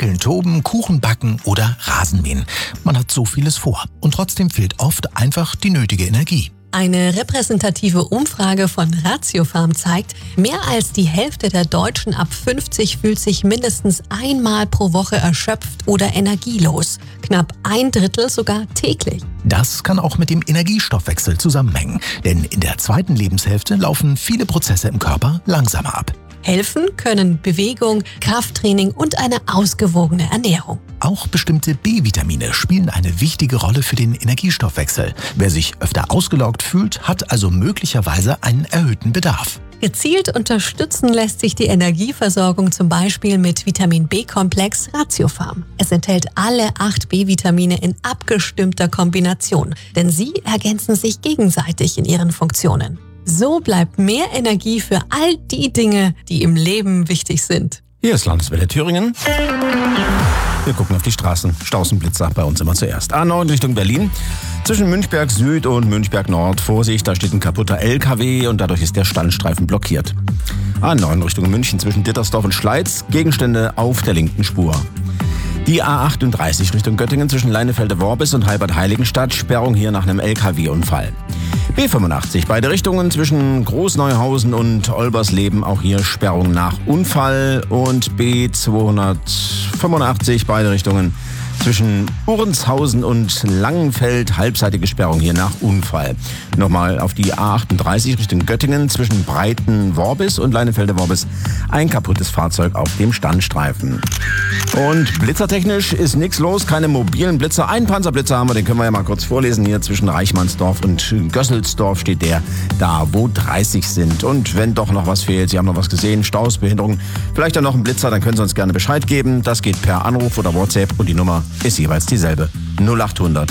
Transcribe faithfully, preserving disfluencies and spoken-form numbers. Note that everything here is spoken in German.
Häkeln, Toben, Kuchen backen oder Rasenmähen. Man hat so vieles vor und trotzdem fehlt oft einfach die nötige Energie. Eine repräsentative Umfrage von Ratiofarm zeigt, mehr als die Hälfte der Deutschen ab fünfzig fühlt sich mindestens einmal pro Woche erschöpft oder energielos. Knapp ein Drittel sogar täglich. Das kann auch mit dem Energiestoffwechsel zusammenhängen, denn in der zweiten Lebenshälfte laufen viele Prozesse im Körper langsamer ab. Helfen können Bewegung, Krafttraining und eine ausgewogene Ernährung. Auch bestimmte B-Vitamine spielen eine wichtige Rolle für den Energiestoffwechsel. Wer sich öfter ausgelaugt fühlt, hat also möglicherweise einen erhöhten Bedarf. Gezielt unterstützen lässt sich die Energieversorgung zum Beispiel mit Vitamin B-Komplex Ratiofarm. Es enthält alle acht B-Vitamine in abgestimmter Kombination, denn sie ergänzen sich gegenseitig in ihren Funktionen. So bleibt mehr Energie für all die Dinge, die im Leben wichtig sind. Hier ist Landeswelle Thüringen. Wir gucken auf die Straßen. Stausenblitzer bei uns immer zuerst. A neun Richtung Berlin. Zwischen Münchberg Süd und Münchberg Nord. Vorsicht, da steht ein kaputter L K W und dadurch ist der Standstreifen blockiert. A neun Richtung München zwischen Dittersdorf und Schleiz. Gegenstände auf der linken Spur. Die A achtunddreißig Richtung Göttingen zwischen Leinefelde-Worbis und Heilbad-Heiligenstadt. Sperrung hier nach einem L K W-Unfall. B fünfundachtzig, beide Richtungen zwischen Großneuhausen und Olbersleben, auch hier Sperrung nach Unfall. Und B zweihundertfünfundachtzig, beide Richtungen zwischen Uhrenshausen und Langenfeld, halbseitige Sperrung hier nach Unfall. Nochmal auf die A achtunddreißig Richtung Göttingen zwischen Breiten-Worbis und Leinefelde-Worbis, ein kaputtes Fahrzeug auf dem Standstreifen. Und blitzertechnisch ist nichts los, keine mobilen Blitzer. Einen Panzerblitzer haben wir, den können wir ja mal kurz vorlesen. Hier zwischen Reichmannsdorf und Gösselsdorf steht der, da wo dreißig sind. Und wenn doch noch was fehlt, Sie haben noch was gesehen, Staus, Behinderungen, vielleicht dann noch ein Blitzer, dann können Sie uns gerne Bescheid geben. Das geht per Anruf oder WhatsApp und die Nummer ist jeweils dieselbe. null acht hundert